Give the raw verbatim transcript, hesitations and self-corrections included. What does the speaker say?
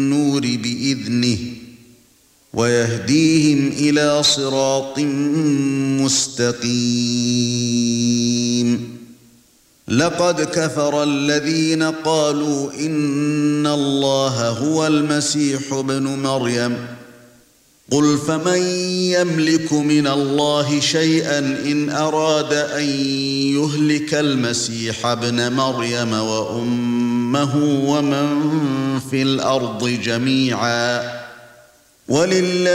النور بإذنه ويهديهم إلى صراط مستقيم لقد كفر الذين قالوا إن الله هو المسيح ابن مريم قل فمن يملك من الله شيئا إن أراد أن يهلك المسيح ابن مريم وأمه ومن في الأرض جميعا ولله